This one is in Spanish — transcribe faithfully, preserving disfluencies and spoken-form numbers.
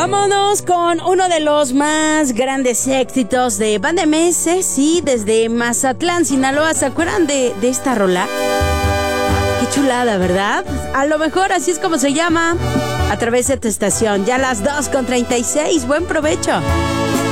Vámonos con uno de los más grandes éxitos de Banda M S, sí, desde Mazatlán, Sinaloa. ¿Se acuerdan de, de esta rola? Qué chulada, ¿verdad? A lo mejor así es como se llama, a través de tu estación. Ya las dos con treinta y seis, buen provecho.